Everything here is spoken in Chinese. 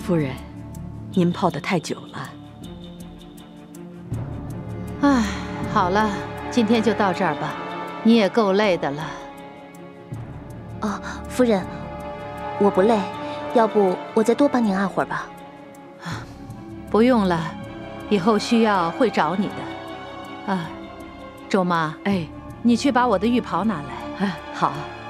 夫人，您泡得太久了。 唉，好了，今天就到这儿吧，你也够累的了。 哦，夫人，我不累，要不我再多帮您按会儿吧。 不用了，以后需要会找你的。啊，周妈， 哎， 你去把我的浴袍拿来。 好。